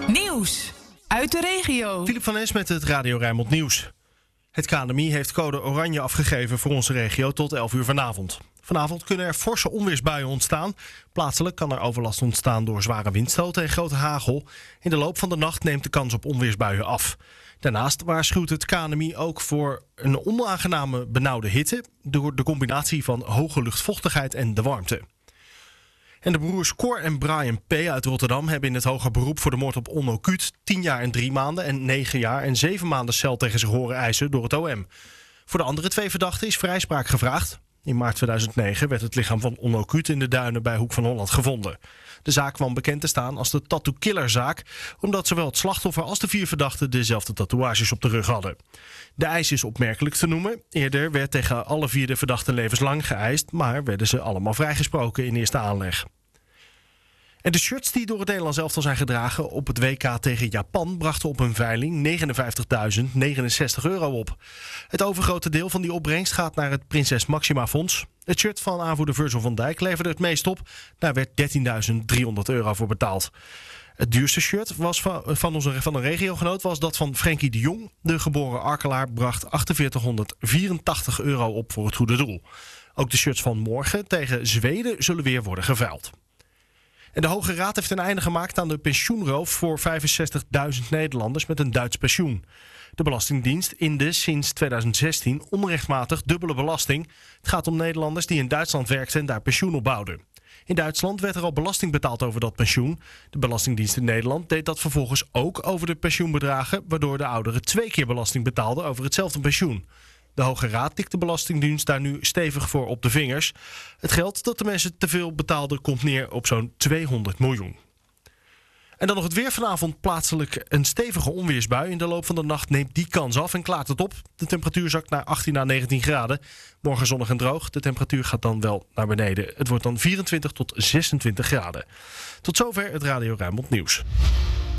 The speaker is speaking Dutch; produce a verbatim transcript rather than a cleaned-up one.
Nieuws uit de regio. Filip van Es met het Radio Rijnmond Nieuws. Het K N M I heeft code oranje afgegeven voor onze regio tot elf uur vanavond. Vanavond kunnen er forse onweersbuien ontstaan. Plaatselijk kan er overlast ontstaan door zware windstoten en grote hagel. In de loop van de nacht neemt de kans op onweersbuien af. Daarnaast waarschuwt het K N M I ook voor een onaangename benauwde hitte door de combinatie van hoge luchtvochtigheid en de warmte. En de broers Cor en Brian P. uit Rotterdam hebben in het hoger beroep voor de moord op Onno Kuut tien jaar en drie maanden en negen jaar en zeven maanden cel tegen zich horen eisen door het O M. Voor de andere twee verdachten is vrijspraak gevraagd. In maart tweeduizend negen werd het lichaam van Onno Kuut in de duinen bij Hoek van Holland gevonden. De zaak kwam bekend te staan als de Tattoo Killer zaak, omdat zowel het slachtoffer als de vier verdachten dezelfde tatoeages op de rug hadden. De eis is opmerkelijk te noemen. Eerder werd tegen alle vier de verdachten levenslang geëist, maar werden ze allemaal vrijgesproken in eerste aanleg. En de shirts die door het Nederlands elftal zijn gedragen op het W K tegen Japan brachten op een veiling negenenvijftigduizend negenenzestig euro op. Het overgrote deel van die opbrengst gaat naar het Prinses Maxima Fonds. Het shirt van aanvoerder Virgil van Dijk leverde het meest op. Daar werd dertienduizend driehonderd euro voor betaald. Het duurste shirt was van, van, onze, van een regiogenoot was dat van Frenkie de Jong. De geboren Arkelaar bracht achtenveertighonderdvierentachtig euro op voor het goede doel. Ook de shirts van morgen tegen Zweden zullen weer worden geveild. En de Hoge Raad heeft een einde gemaakt aan de pensioenroof voor vijfenzestigduizend Nederlanders met een Duits pensioen. De Belastingdienst inde sinds tweeduizend zestien onrechtmatig dubbele belasting. Het gaat om Nederlanders die in Duitsland werkten en daar pensioen opbouwden. In Duitsland werd er al belasting betaald over dat pensioen. De Belastingdienst in Nederland deed dat vervolgens ook over de pensioenbedragen, waardoor de ouderen twee keer belasting betaalden over hetzelfde pensioen. De Hoge Raad tikt de Belastingdienst daar nu stevig voor op de vingers. Het geld dat de mensen te veel betaalden komt neer op zo'n tweehonderd miljoen. En dan nog het weer. Vanavond plaatselijk een stevige onweersbui. In de loop van de nacht neemt die kans af en klaart het op. De temperatuur zakt naar achttien à negentien graden. Morgen zonnig en droog. De temperatuur gaat dan wel naar beneden. Het wordt dan vierentwintig tot zesentwintig graden. Tot zover het Radio Rijnmond Nieuws.